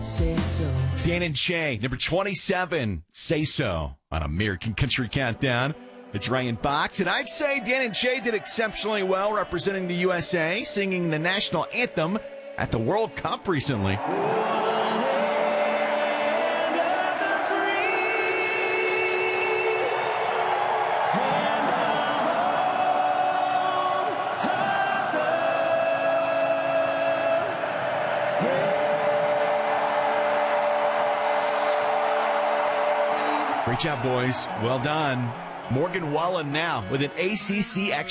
Say so. Dan and Shay, number 27, Say So, on American Country Countdown. It's Ryan Fox, and I'd say Dan and Shay did exceptionally well representing the USA, singing the national anthem at the World Cup recently. Great job, boys. Well done. Morgan Wallen now with an ACC extra.